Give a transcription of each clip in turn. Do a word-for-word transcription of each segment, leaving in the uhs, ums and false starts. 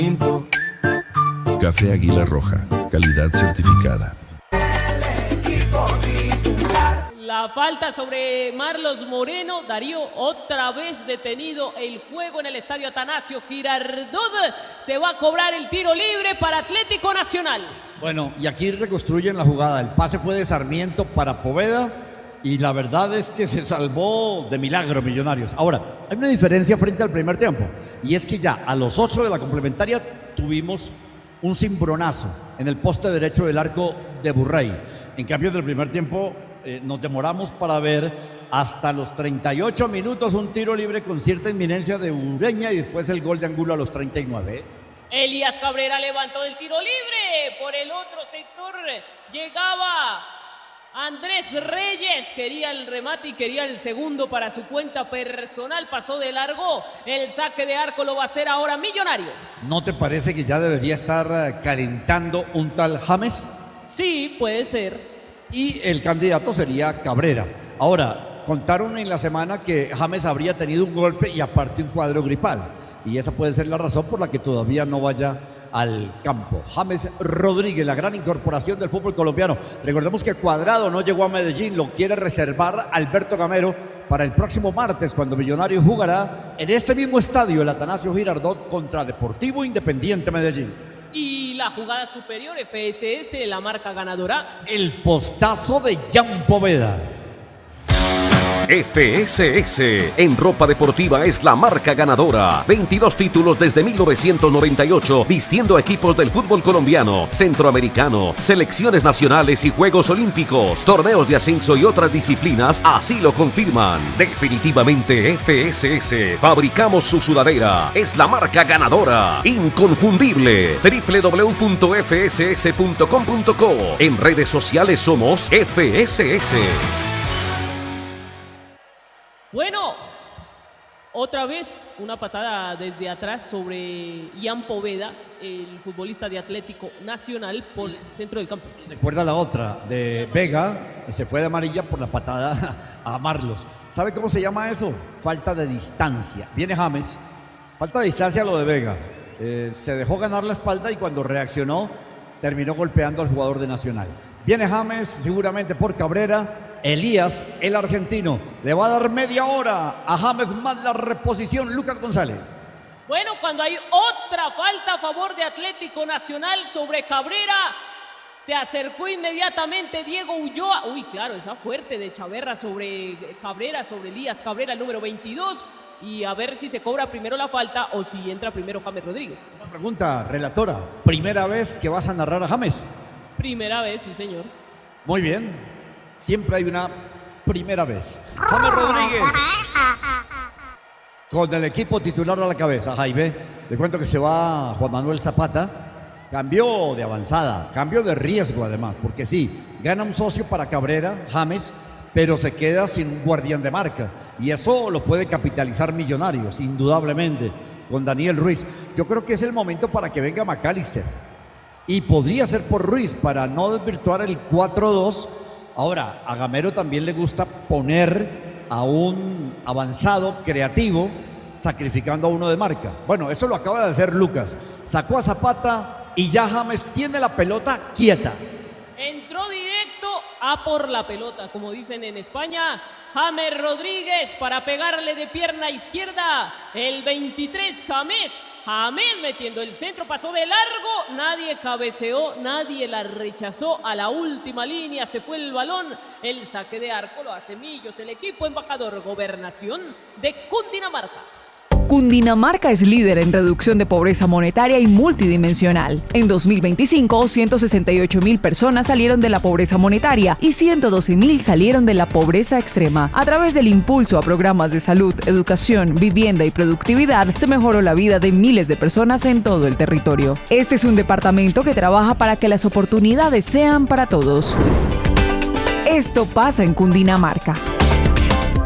Café Águila Roja, calidad certificada. La falta sobre Marlos Moreno, Darío otra vez detenido el juego en el estadio Atanasio Girardot. Se va a cobrar el tiro libre para Atlético Nacional. Bueno, y aquí reconstruyen la jugada. El pase fue de Sarmiento para Poveda y la verdad es que se salvó de milagro Millonarios. Ahora, hay una diferencia frente al primer tiempo y es que ya a los ocho de la complementaria tuvimos un cimbronazo en el poste derecho del arco de Burrey. En cambio, del primer tiempo eh, nos demoramos para ver hasta los treinta y ocho minutos un tiro libre con cierta inminencia de Ureña y después el gol de Angulo a los treinta y nueve. Elías Cabrera levantó el tiro libre. Por el otro sector llegaba Andrés Reyes, quería el remate y quería el segundo para su cuenta personal, pasó de largo, el saque de arco lo va a hacer ahora Millonarios. ¿No te parece que ya debería estar calentando un tal James? Sí, puede ser. Y el candidato sería Cabrera. Ahora, contaron en la semana que James habría tenido un golpe y aparte un cuadro gripal, y esa puede ser la razón por la que todavía no vaya al campo. James Rodríguez, la gran incorporación del fútbol colombiano. Recordemos que Cuadrado no llegó a Medellín, lo quiere reservar Alberto Gamero para el próximo martes, cuando Millonarios jugará en este mismo estadio, el Atanasio Girardot, contra Deportivo Independiente Medellín. Y la jugada superior, F S S, la marca ganadora. El postazo de Jan Poveda. F S S en ropa deportiva es la marca ganadora. veintidós títulos desde mil novecientos noventa y ocho, vistiendo equipos del fútbol colombiano, centroamericano, selecciones nacionales y Juegos Olímpicos, torneos de ascenso y otras disciplinas, así lo confirman. Definitivamente F S S, fabricamos su sudadera, es la marca ganadora, inconfundible. doble u doble u doble u punto efe ese ese punto com punto co. En redes sociales somos F S S. Bueno, otra vez una patada desde atrás sobre Ian Poveda, el futbolista de Atlético Nacional, por el centro del campo. Recuerda la otra, de Vega, que se fue de amarilla por la patada a Marlos. ¿Sabe cómo se llama eso? Falta de distancia. Viene James, falta de distancia lo de Vega. Eh, se dejó ganar la espalda y cuando reaccionó, terminó golpeando al jugador de Nacional. Viene James, seguramente por Cabrera. Elías, el argentino, le va a dar media hora a James más la reposición. Lucas González. Bueno, cuando hay otra falta a favor de Atlético Nacional sobre Cabrera, se acercó inmediatamente Diego Ulloa. Uy, claro, esa fuerte de Chaverra sobre Cabrera, sobre Elías Cabrera, el número veintidós. Y a ver si se cobra primero la falta o si entra primero James Rodríguez. Una pregunta, relatora. ¿Primera vez que vas a narrar a James? Primera vez, sí, señor. Muy bien. Siempre hay una primera vez. James Rodríguez con el equipo titular a la cabeza. Jaime, le cuento que se va Juan Manuel Zapata. Cambio de avanzada, cambio de riesgo además, porque sí, gana un socio para Cabrera, James, pero se queda sin guardián de marca. Y eso lo puede capitalizar Millonarios, indudablemente, con Daniel Ruiz. Yo creo que es el momento para que venga McAllister. Y podría ser por Ruiz, para no desvirtuar el cuatro dos. Ahora, a Gamero también le gusta poner a un avanzado creativo, sacrificando a uno de marca. Bueno, eso lo acaba de hacer Lucas. Sacó a Zapata y ya James tiene la pelota quieta. Entró directo a por la pelota, como dicen en España. James Rodríguez para pegarle de pierna izquierda. El veintitrés, James. James metiendo el centro, pasó de largo, nadie cabeceó, nadie la rechazó. A la última línea se fue el balón. El saque de arco lo hace Millos, el equipo embajador Gobernación de Cundinamarca. Cundinamarca es líder en reducción de pobreza monetaria y multidimensional. En dos mil veinticinco, ciento sesenta y ocho mil personas salieron de la pobreza monetaria y ciento doce mil salieron de la pobreza extrema. A través del impulso a programas de salud, educación, vivienda y productividad, se mejoró la vida de miles de personas en todo el territorio. Este es un departamento que trabaja para que las oportunidades sean para todos. Esto pasa en Cundinamarca.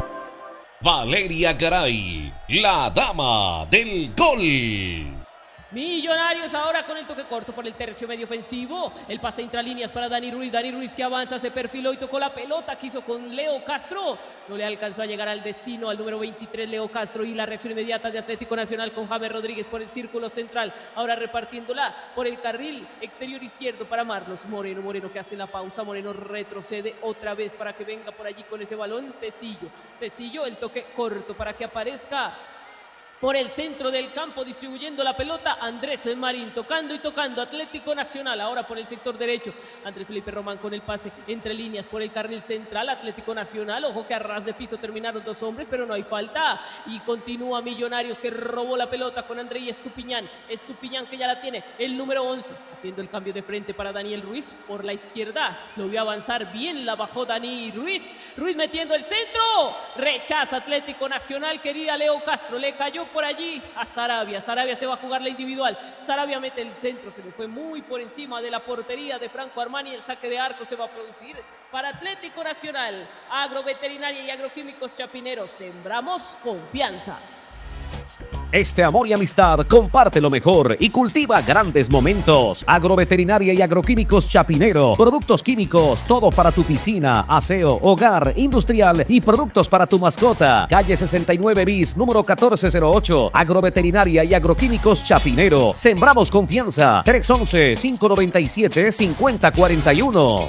Valeria Garay, la dama del gol. Millonarios ahora con el toque corto por el tercio medio ofensivo. El pase intralíneas para Dani Ruiz. Dani Ruiz que avanza, se perfiló y tocó la pelota. Quiso con Leo Castro. No le alcanzó a llegar al destino al número veintitrés, Leo Castro. Y la reacción inmediata de Atlético Nacional con James Rodríguez por el círculo central. Ahora repartiéndola por el carril exterior izquierdo para Marlos Moreno. Moreno que hace la pausa. Moreno retrocede otra vez para que venga por allí con ese balón. Tecillo. Tecillo, el toque corto para que aparezca por el centro del campo distribuyendo la pelota Andrés Marín, tocando y tocando Atlético Nacional, ahora por el sector derecho, Andrés Felipe Román con el pase entre líneas por el carril central, Atlético Nacional, ojo que a ras de piso terminaron dos hombres, pero no hay falta, y continúa Millonarios que robó la pelota con André Estupiñán, Estupiñán que ya la tiene, el número once, haciendo el cambio de frente para Daniel Ruiz por la izquierda, lo vio avanzar bien, la bajó Dani Ruiz, Ruiz metiendo el centro, rechaza Atlético Nacional, quería Leo Castro, le cayó por allí a Sarabia. Sarabia se va a jugar la individual. Sarabia mete el centro, se le fue muy por encima de la portería de Franco Armani. El saque de arco se va a producir para Atlético Nacional. Agroveterinaria y Agroquímicos Chapinero. Sembramos confianza. Este amor y amistad comparte lo mejor y cultiva grandes momentos. Agroveterinaria y Agroquímicos Chapinero. Productos químicos, todo para tu piscina, aseo, hogar, industrial y productos para tu mascota. Calle sesenta y nueve bis, número catorce cero ocho. Agroveterinaria y Agroquímicos Chapinero. Sembramos confianza. tres once, cinco noventa y siete, cincuenta cuarenta y uno.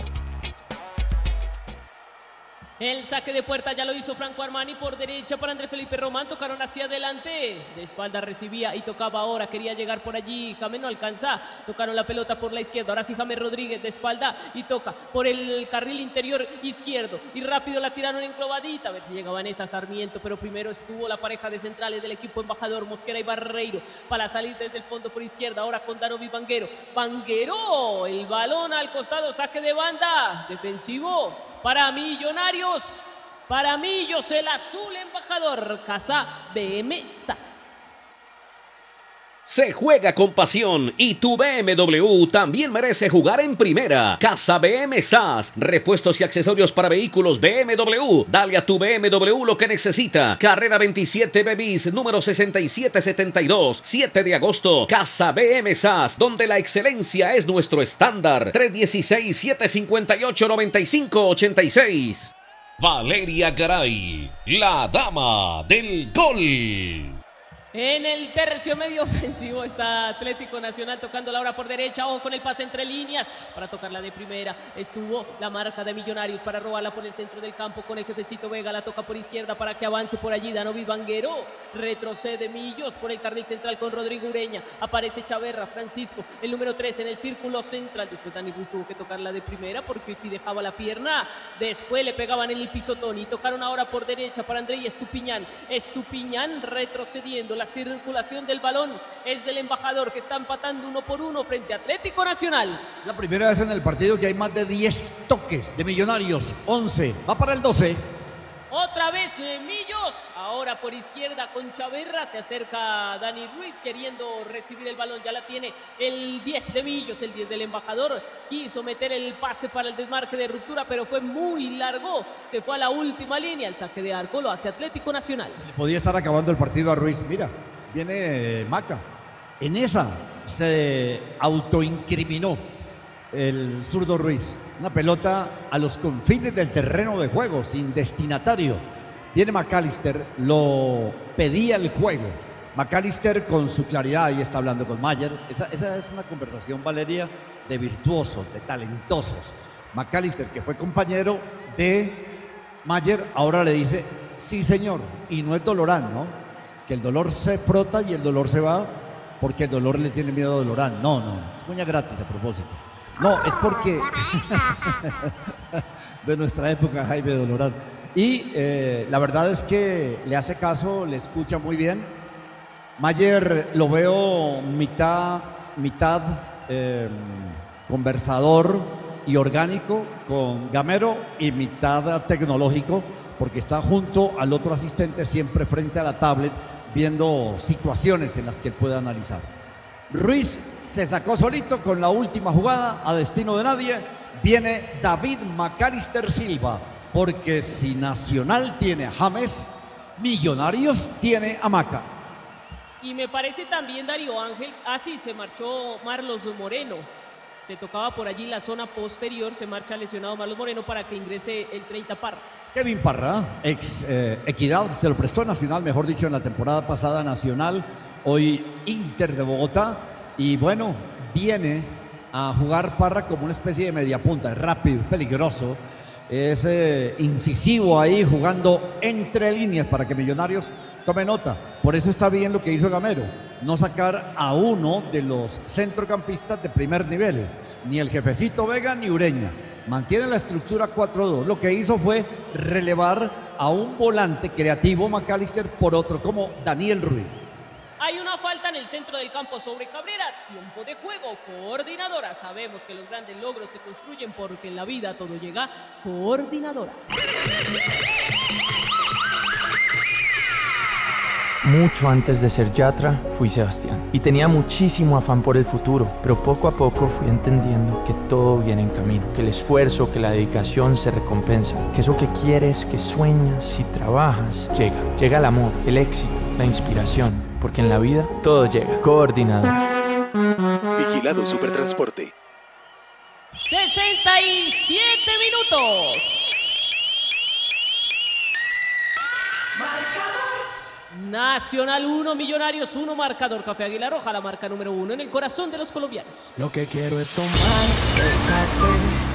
El saque de puerta ya lo hizo Franco Armani por derecha para Andrés Felipe Román, tocaron hacia adelante, de espalda recibía y tocaba ahora, quería llegar por allí, James no alcanza, tocaron la pelota por la izquierda, ahora sí James Rodríguez de espalda y toca por el carril interior izquierdo y rápido la tiraron enclovadita, a ver si llega Vanessa Sarmiento, pero primero estuvo la pareja de centrales del equipo embajador, Mosquera y Barreiro, para salir desde el fondo por izquierda, ahora con Danovi Vanguero, Vanguero, el balón al costado, saque de banda, defensivo para Millonarios, para Millos, el azul embajador, Casa B M S A S. Se juega con pasión y tu B M W también merece jugar en primera. Casa B M S A S, repuestos y accesorios para vehículos B M W. Dale a tu B M W lo que necesita. Carrera veintisiete B bis, número sesenta y siete setenta y dos, siete de agosto. Casa B M S A S, donde la excelencia es nuestro estándar. tres dieciséis, siete cincuenta y ocho, noventa y cinco ochenta y seis. Valeria Garay, la dama del gol. En el tercio medio ofensivo está Atlético Nacional tocando la hora por derecha, ojo con el pase entre líneas para tocarla de primera, estuvo la marca de Millonarios para robarla por el centro del campo con el jefecito Vega, la toca por izquierda para que avance por allí Danovi Vanguero, retrocede Millos por el carril central con Rodrigo Ureña, aparece Chaverra, Francisco, el número tres en el círculo central, después Dani Ruiz tuvo que tocarla de primera porque si dejaba la pierna, después le pegaban en el pisotón y tocaron ahora por derecha para André Estupiñán, Estupiñán retrocediendo, la circulación del balón es del embajador que está empatando uno por uno frente a Atlético Nacional. La primera vez en el partido que hay más de diez toques de Millonarios, once, va para el doce. Otra vez eh, Millos, ahora por izquierda con Chaverra, se acerca Dani Ruiz queriendo recibir el balón, ya la tiene el diez de Millos, el diez del embajador, quiso meter el pase para el desmarque de ruptura, pero fue muy largo, se fue a la última línea, el saque de arco lo hace Atlético Nacional. Podía estar acabando el partido a Ruiz, mira, viene eh, Maca, en esa se autoincriminó el zurdo Ruiz. Una pelota a los confines del terreno de juego, sin destinatario. Viene McAllister, lo pedía el juego. McAllister con su claridad, ahí está hablando con Mayer. Esa, esa es una conversación, Valeria, de virtuosos, de talentosos. McAllister, que fue compañero de Mayer, ahora le dice, sí señor, y no es Dolorán, ¿no? Que el dolor se frota y el dolor se va porque el dolor le tiene miedo a Dolorán. No, no, es cuña gratis a propósito. No, es porque de nuestra época, Jaime Dolorán. Y eh, la verdad es que le hace caso, le escucha muy bien. Mayer lo veo mitad, mitad eh, conversador y orgánico con Gamero y mitad tecnológico, porque está junto al otro asistente siempre frente a la tablet viendo situaciones en las que él puede analizar. Ruiz se sacó solito con la última jugada a destino de nadie. Viene David McAllister Silva, porque si Nacional tiene a James, Millonarios tiene a Maca. Y me parece también Darío Ángel, así se marchó Marlos Moreno. Te tocaba por allí la zona posterior, se marcha lesionado Marlos Moreno para que ingrese el treinta Parra. Kevin Parra, ex eh, Equidad, se lo prestó a Nacional, mejor dicho, en la temporada pasada Nacional, hoy Inter de Bogotá. Y bueno, viene a jugar Parra como una especie de mediapunta, es rápido, es peligroso, es eh, incisivo ahí, jugando entre líneas para que Millonarios tome nota. Por eso está bien lo que hizo Gamero, no sacar a uno de los centrocampistas de primer nivel, ni el jefecito Vega ni Ureña. Mantiene la estructura cuatro dos. Lo que hizo fue relevar a un volante creativo, McAllister, por otro como Daniel Ruiz. Hay una falta en el centro del campo sobre Cabrera. Tiempo de juego, coordinadora. Sabemos que los grandes logros se construyen porque en la vida todo llega. Coordinadora. Mucho antes de ser Yatra, fui Sebastián y tenía muchísimo afán por el futuro, pero poco a poco fui entendiendo que todo viene en camino, que el esfuerzo, que la dedicación se recompensa, que eso que quieres, que sueñas, si trabajas, llega. Llega el amor, el éxito, la inspiración, porque en la vida todo llega. Coordinador. Vigilado Supertransporte. sesenta y siete minutos. Nacional uno, Millonarios uno, marcador Café Águila Roja, la marca número uno en el corazón de los colombianos. Lo que quiero es tomar el café